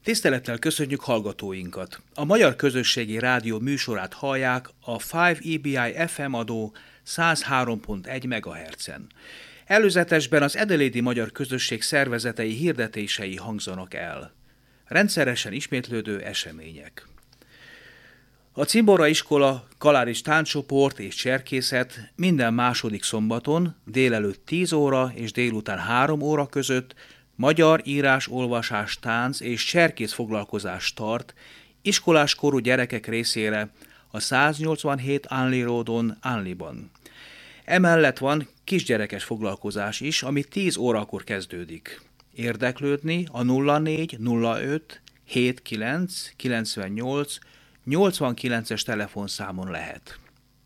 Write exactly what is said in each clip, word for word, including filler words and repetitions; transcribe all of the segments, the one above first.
Tisztelettel köszönjük hallgatóinkat! A Magyar Közösségi Rádió műsorát hallják a öt E B I ef em adó száz három pont egy megahertzen. Előzetesben az Adelaide-i Magyar Közösség szervezetei hirdetései hangzanak el. Rendszeresen ismétlődő események. A Cimbora Iskola, Kaláris Tánccsoport és Cserkészet minden második szombaton délelőtt tíz óra és délután három óra között magyar írás, olvasás, tánc és cserkész foglalkozást tart iskolás korú gyerekek részére a száznyolcvanhét Unley Roadon, Unleyban. Emellett van kisgyerekes foglalkozás is, ami tíz órakor kezdődik. Érdeklődni a nulla négy nulla öt hetvenkilenc kilencvennyolc nyolcvankilences telefonszámon lehet.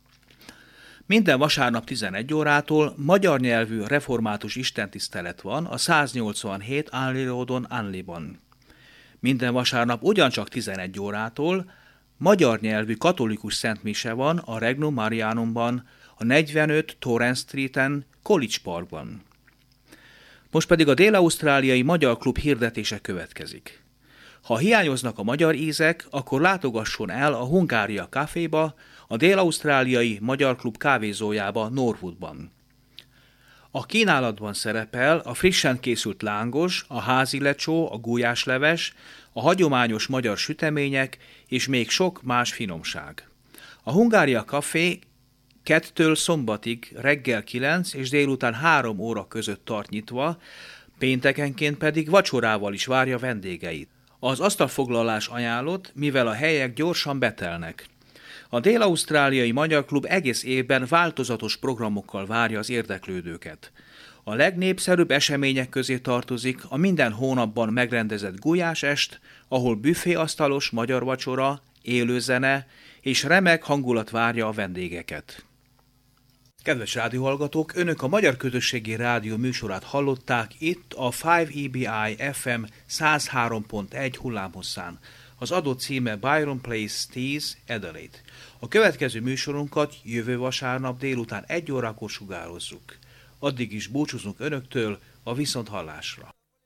Minden vasárnap tizenegy órától magyar nyelvű református istentisztelet van a száznyolcvanhét Unley Roadon, Unleyban. Minden vasárnap ugyancsak tizenegy órától magyar nyelvű katolikus szentmise van a Regnum Marianumban, a negyvenöt Torrens Streeten, College Parkban. Most pedig a dél-ausztráliai magyar klub hirdetése következik. Ha hiányoznak a magyar ízek, akkor látogasson el a Hungária Caféba, a dél-ausztráliai magyar klub kávézójába Norwoodban. A kínálatban szerepel a frissen készült lángos, a házi lecsó, a gulyásleves, a hagyományos magyar sütemények és még sok más finomság. A Hungária Café kettől szombatig reggel kilenc és délután három óra között tart nyitva, péntekenként pedig vacsorával is várja vendégeit. Az asztalfoglalás ajánlott, mivel a helyek gyorsan betelnek. A dél-ausztráliai Magyar Klub egész évben változatos programokkal várja az érdeklődőket. A legnépszerűbb események közé tartozik a minden hónapban megrendezett gulyásest, ahol büféasztalos magyar vacsora, élőzene és remek hangulat várja a vendégeket. Kedves rádióhallgatók, Önök a Magyar Közösségi Rádió műsorát hallották itt a öt E B I ef em száz három pont egy hullámhosszán. Az adott címe Byron Place tíz, Adelaide. A következő műsorunkat jövő vasárnap délután egy órakor sugározzuk. Addig is búcsúzunk Önöktől a viszonthallásra.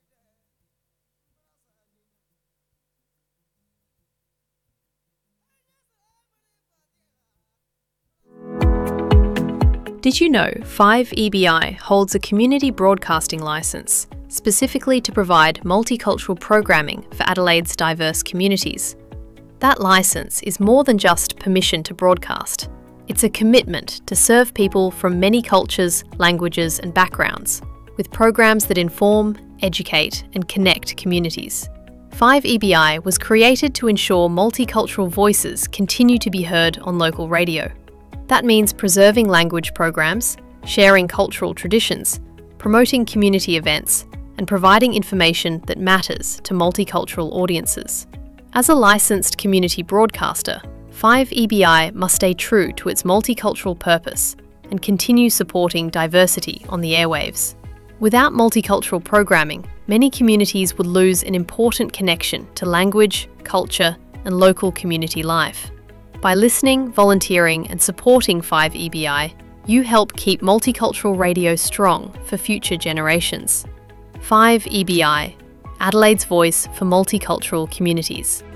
Did you know five E B I holds a community broadcasting license specifically to provide multicultural programming for Adelaide's diverse communities? That license is more than just permission to broadcast. It's a commitment to serve people from many cultures, languages and backgrounds, with programs that inform, educate and connect communities. five E B I was created to ensure multicultural voices continue to be heard on local radio. That means preserving language programs, sharing cultural traditions, promoting community events, and providing information that matters to multicultural audiences. As a licensed community broadcaster, five E B I must stay true to its multicultural purpose and continue supporting diversity on the airwaves. Without multicultural programming, many communities would lose an important connection to language, culture, and local community life. By listening, volunteering and supporting five E B I, you help keep multicultural radio strong for future generations. five E B I, Adelaide's voice for multicultural communities.